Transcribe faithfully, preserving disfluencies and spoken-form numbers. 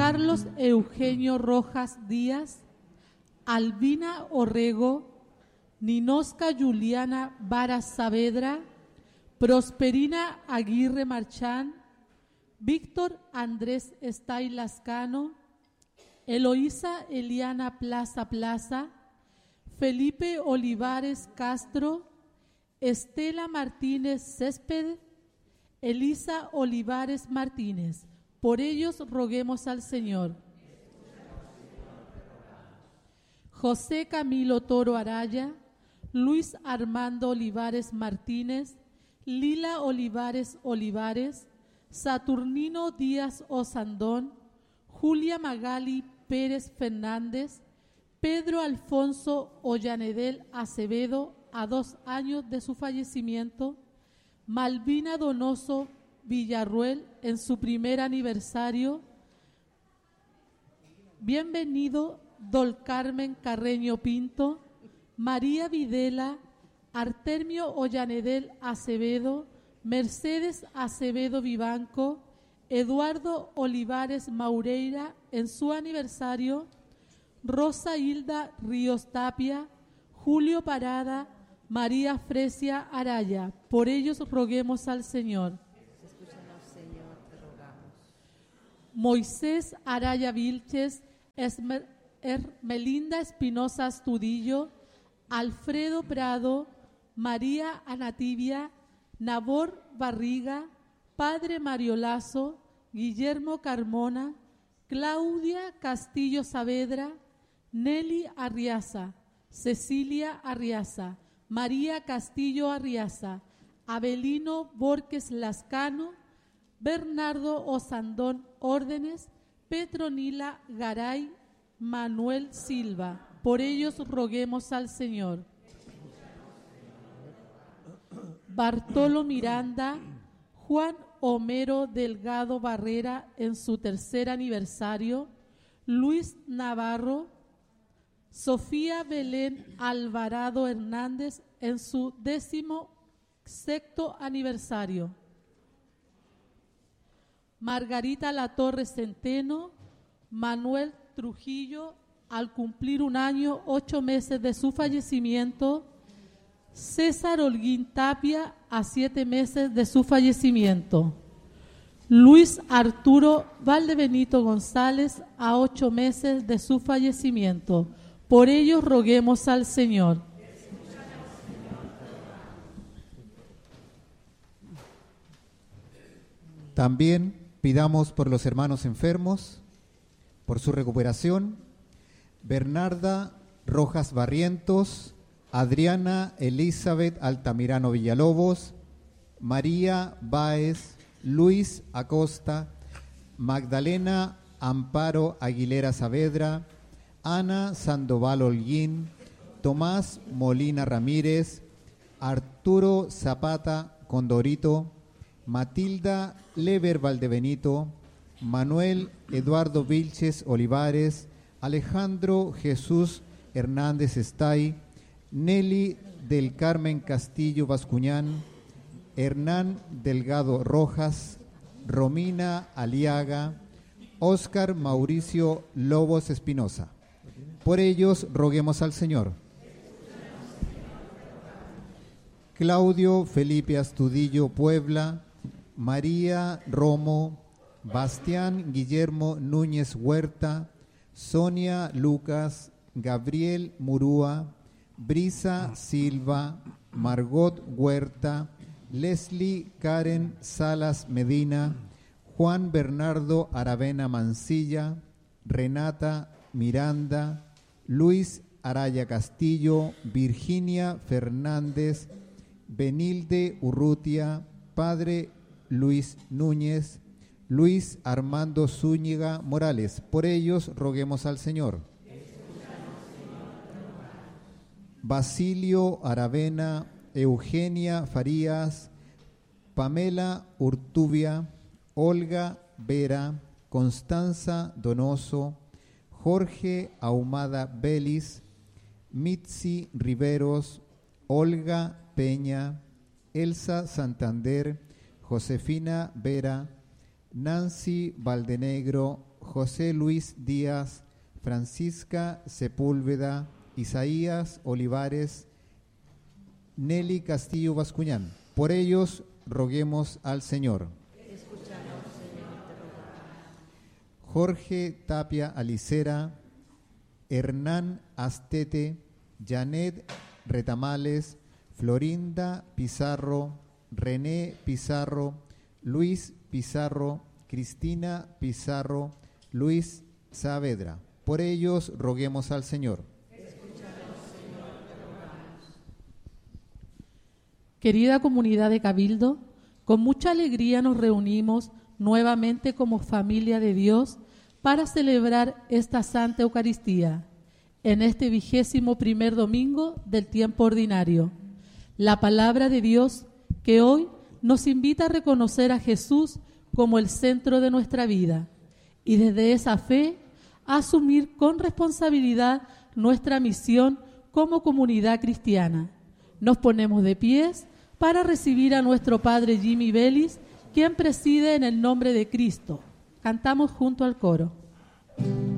Carlos Eugenio Rojas Díaz, Albina Orrego, Ninosca Juliana Vara Saavedra, Prosperina Aguirre Marchán, Víctor Andrés Estay Lascano, Eloísa Eliana Plaza Plaza, Felipe Olivares Castro, Estela Martínez Césped, Elisa Olivares Martínez. Por ellos roguemos al Señor. José Camilo Toro Araya, Luis Armando Olivares Martínez, Lila Olivares Olivares, Saturnino Díaz Osandón, Julia Magali Pérez Fernández, Pedro Alfonso Ollanedel Acevedo, a dos años de su fallecimiento, Malvina Donoso Villarruel en su primer aniversario, bienvenido Dol Carmen Carreño Pinto, María Videla, Artemio Ollanedel Acevedo, Mercedes Acevedo Vivanco, Eduardo Olivares Maureira en su aniversario, Rosa Hilda Ríos Tapia, Julio Parada, María Fresia Araya. Por ellos roguemos al Señor. Escúchanos, Señor, te rogamos. Moisés Araya Vilches, Esmer, Ermelinda Espinosa Astudillo, Alfredo Prado, María Anatibia, Nabor Barriga, Padre Mario Lazo, Guillermo Carmona, Claudia Castillo Saavedra, Nelly Arriaza, Cecilia Arriaza, María Castillo Arriaza, Abelino Borges Lascano, Bernardo Osandón Órdenes, Petronila Garay, Manuel Silva. Por ellos roguemos al Señor. Bartolo Miranda, Juan Homero Delgado Barrera en su tercer aniversario, Luis Navarro, Sofía Belén Alvarado Hernández en su décimo sexto aniversario, Margarita Latorre Centeno, Manuel Trujillo al cumplir un año, ocho meses de su fallecimiento, César Holguín Tapia a siete meses de su fallecimiento, Luis Arturo Valdebenito González a ocho meses de su fallecimiento. Por ello roguemos al Señor. También pidamos por los hermanos enfermos, por su recuperación. Bernarda Rojas Barrientos, Adriana Elizabeth Altamirano Villalobos, María Báez, Luis Acosta, Magdalena Amparo Aguilera Saavedra, Ana Sandoval Holguín, Tomás Molina Ramírez, Arturo Zapata Condorito, Matilda Lever Valdebenito, Manuel Eduardo Vilches Olivares, Alejandro Jesús Hernández Estay, Nelly del Carmen Castillo Bascuñán, Hernán Delgado Rojas, Romina Aliaga, Óscar Mauricio Lobos Espinosa. Por ellos roguemos al Señor. Claudio Felipe Astudillo Puebla, María Romo, Bastián Guillermo Núñez Huerta, Sonia Lucas, Gabriel Murúa, Brisa Silva, Margot Huerta, Leslie Karen Salas Medina, Juan Bernardo Aravena Mancilla, Renata Miranda, Luis Araya Castillo, Virginia Fernández, Benilde Urrutia, Padre Luis Núñez, Luis Armando Zúñiga Morales. Por ellos roguemos al Señor. Basilio Aravena, Eugenia Farías, Pamela Urtubia, Olga Vera, Constanza Donoso, Jorge Ahumada Belis, Mitzi Riveros, Olga Peña, Elsa Santander, Josefina Vera, Nancy Valdenegro, José Luis Díaz, Francisca Sepúlveda, Isaías Olivares, Nelly Castillo Bascuñán. Por ellos roguemos al Señor. Escúchanos, Señor, te rogamos. Jorge Tapia Alicera, Hernán Astete, Janet Retamales, Florinda Pizarro, René Pizarro, Luis Pizarro, Cristina Pizarro, Luis Saavedra. Por ellos roguemos al Señor. Escúchanos, Señor, te rogamos. Querida comunidad de Cabildo, con mucha alegría nos reunimos nuevamente como familia de Dios para celebrar esta Santa Eucaristía en este vigésimo primer domingo del tiempo ordinario. La palabra de Dios que hoy nos invita a reconocer a Jesús como el centro de nuestra vida y desde esa fe a asumir con responsabilidad nuestra misión como comunidad cristiana. Nos ponemos de pies para recibir a nuestro Padre Jimmy Vélez, quien preside en el nombre de Cristo. Cantamos junto al coro.